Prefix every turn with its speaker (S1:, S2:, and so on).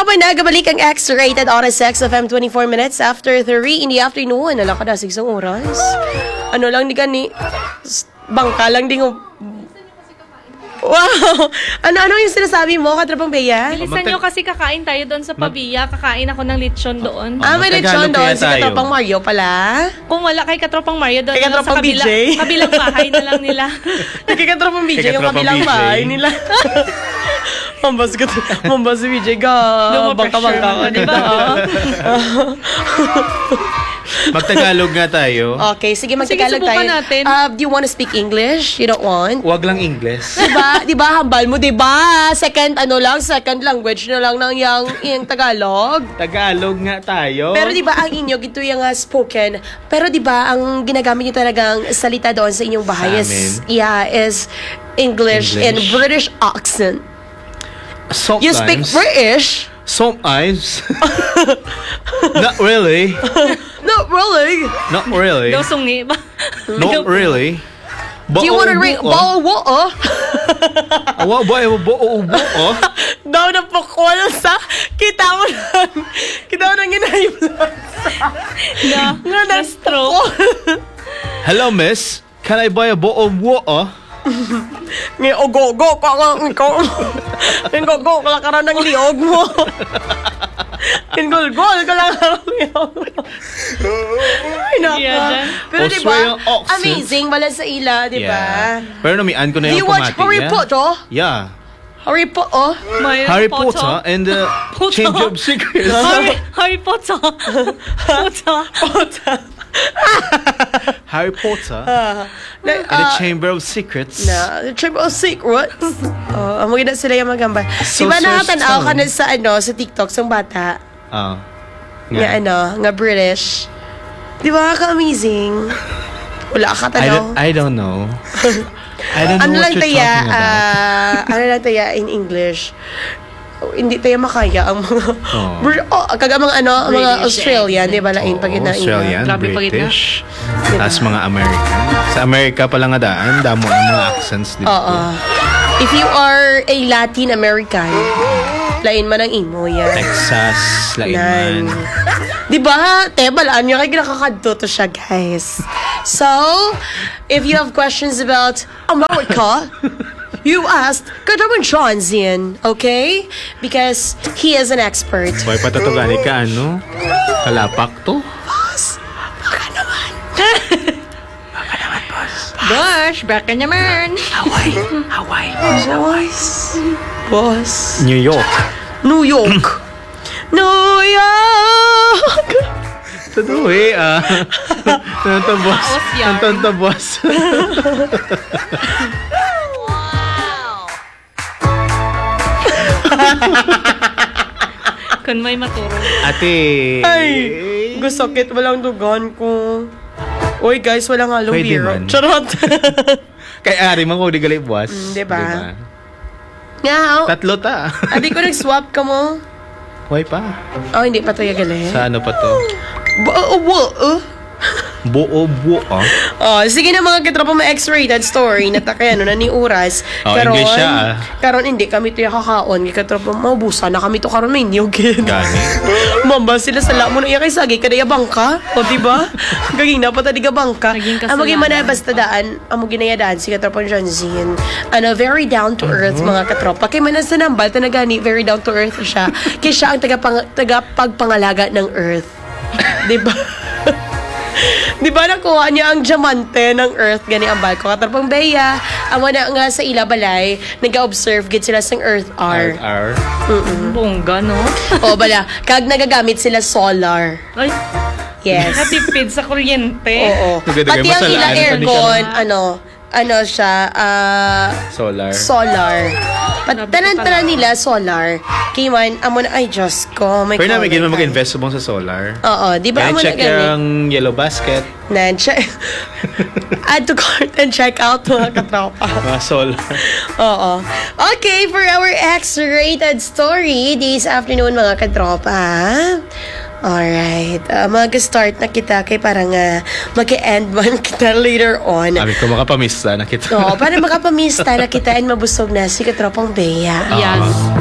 S1: katropa, nagabalik ang X-rated oras sex of M24 minutes after 3 in the afternoon. Alam ka na, 6 oras. Ano lang di ka ni... Bangka lang di ng... Wow! Ano yung sinasabi mo, katropang Bea?
S2: Bilisan nyo kasi kakain tayo doon sa Pavia. Kakain ako ng lechon doon.
S1: May lechon doon. Si katropang Mario pala.
S2: Kung wala kay katropang Mario doon,
S1: kay katropang BJ?
S2: Kabilang bahay na lang nila.
S1: Kay katropang BJ, yung kabilang bahay nila. Mambas si BJ ka. Bangka-bangka ka, di ba?
S3: Magtagalog nga tayo.
S1: Okay, sige, magtagalog tayo.
S2: Natin.
S1: Do you want to speak English? You don't want?
S3: Wag lang English.
S1: Diba, hambal mo, diba? Second language na lang ng yung Tagalog.
S3: Tagalog nga tayo.
S1: Pero diba, ang inyo, ito yung spoken. Pero diba, ang ginagamit nyo talagang salita doon sa inyong bahay is English and British accent.
S3: Sometimes.
S1: You speak British?
S3: Sometimes. Not really.
S1: Not really.
S3: Not really.
S2: Daw sungi ba?
S3: Not really.
S1: Do you want to drink water? Daw na pukol sa kita mo nang ginahiblan.
S2: Nga na-stroke.
S3: Hello, miss. Can I buy a bottle of water?
S1: May ogo-go ka lang ikaw. Go-go ka lang ka ng liog mo. Gol-gol ka lang ng liog mo. Ay, naka. Pero diba, amazing bala sa ila, diba?
S3: Yeah. Pero namian ko na
S1: yung
S3: automatic.
S1: Do you watch Harry Potter?
S3: Yeah.
S1: Harry Potter?
S3: Harry Potter and the Change of Secrets.
S2: Harry Potter.
S3: Harry Potter and the Chamber of Secrets.
S1: The Chamber of Secrets. Ang maganda sila yung magambal. Diba nakatanaw ka na sa TikTok sa bata? Nga British. Diba ka-amazing? Wala ka tanaw.
S3: I don't know. I don't know what you're talking about.
S1: Ano lang taya in English? Hindi tayo makaya ang mga mga Australian, di ba lain pag inain.
S3: Australian, British, tas mga American. Sa Amerika pala nga daan, damo ang mga accents dito.
S1: If you are a Latin American, lain man ang imo yan.
S3: Texas, lain man.
S1: Di ba? Balaan nyo kayo nakakadto to siya, guys. So, if you have questions about America, you asked Katraman Johnson, okay? Because he is an expert.
S3: Boy, patatugani ka, Kalapak to?
S1: Boss, baka naman.
S3: Baka naman, boss.
S2: Gosh, baka naman.
S3: Hawaii.
S1: Boss.
S3: New York.
S1: New York.
S3: Tutuwi, Nanto, boss.
S2: Kung may maturo.
S3: Ate.
S1: Ay, gusokit walang dugan ko. Oy, guys, walang halong biro. Charot.
S3: Kay Ari, man ko di gali buwas.
S1: Diba? Nga,
S3: Tatlo ta.
S1: Adi ko nag-swap ka mo.
S3: Why pa?
S1: Hindi pa tayo gali.
S3: Sa ano pa to? Buo.
S1: Sige na mga katropa, mga X-rated story na na ni Uras.
S3: English siya.
S1: Karon hindi kami to kakaon. Katropa, maubusan na kami to karon may niyog.
S3: Gani.
S1: Mamba sila sa lamo na iya kay sagi kada ya bangka. O diba? Gaging na pa tadi ka bangka. Amo gyud man basta daan, amo ginayadaan si katropa Johnson. Very down to earth mga katropa. Kay man sa nambal tanagani very down to earth siya. Kay siya ang tagapagpangalaga ng earth. Diba? Di ba nakuha niya ang diamante ng earth gani ang barko katarpang Bea amo na nga sa ilabalay nag-observe gid sila sang earth hour.
S2: Bongga, no?
S1: Bala kag nagagamit sila solar.
S2: Ay,
S1: yes,
S2: natipid sa kuryente.
S1: Oo. Pati ang ila aircon siya solar. Tanan nila solar. Kay man amo na ay Diyos ko may.
S3: Pero namin ginawa mag-invest mo sa solar.
S1: Oo, di ba amo na
S3: check yung yellow basket.
S1: Check. Add to cart and check out mga katropa.
S3: Solar.
S1: Oo. Okay, for our X-rated story this afternoon mga katropa. Alright. Mag-start na kita kay parang mag-end man kita later on.
S3: Sabi ko makapamista na kita.
S1: Para makapamista na kita and mabusog na si Katropang Bea.
S2: Yes.